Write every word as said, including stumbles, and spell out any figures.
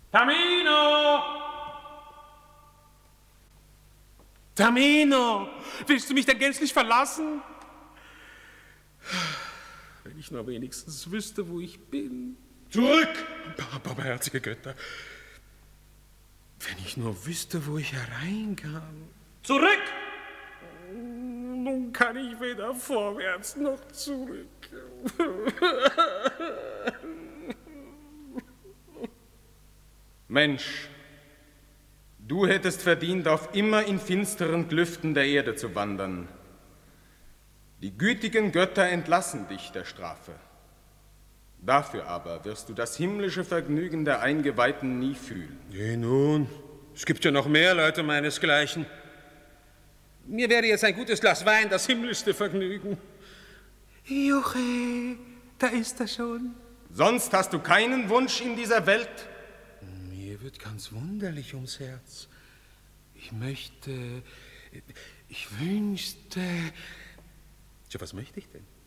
Tamino! Tamino! Willst du mich denn gänzlich verlassen? Wenn ich nur wenigstens wüsste, wo ich bin. Zurück! Barmherzige Götter. Wenn ich nur wüsste, wo ich hereinkam. Zurück! Nun kann ich weder vorwärts noch zurück. Mensch, du hättest verdient, auf immer in finsteren Klüften der Erde zu wandern. Die gütigen Götter entlassen dich der Strafe. Dafür aber wirst du das himmlische Vergnügen der Eingeweihten nie fühlen. Je nun, es gibt ja noch mehr Leute meinesgleichen. Mir wäre jetzt ein gutes Glas Wein das himmlischste Vergnügen. Juche, da ist er schon. Sonst hast du keinen Wunsch in dieser Welt? Mir wird ganz wunderlich ums Herz. Ich möchte, ich wünschte... Tja, was möchte ich denn?